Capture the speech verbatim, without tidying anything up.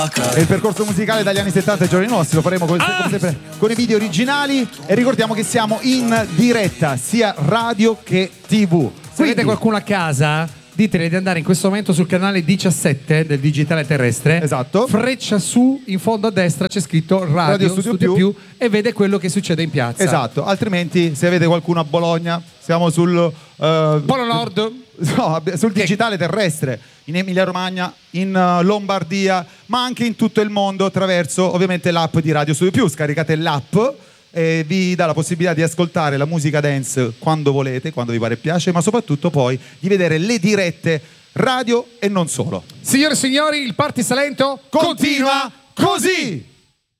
E il percorso musicale dagli anni settanta ai giorni nostri lo faremo come, come sempre con i video originali e ricordiamo che siamo in diretta sia radio che tivù. Se avete qualcuno a casa, ditele di andare in questo momento sul canale diciassette del digitale terrestre. Esatto. Freccia su, in fondo a destra c'è scritto Radio, Radio Studio, Studio più. più e vede quello che succede in piazza. Esatto, altrimenti se avete qualcuno a Bologna, siamo sul uh, Polo Nord. No, sul digitale terrestre in Emilia Romagna, in uh, Lombardia, ma anche in tutto il mondo attraverso ovviamente l'app di Radio Studio Più. Scaricate l'app e vi dà la possibilità di ascoltare la musica dance quando volete, quando vi pare e piace, ma soprattutto poi di vedere le dirette radio e non solo. Signore e signori, il Party Salento continua così!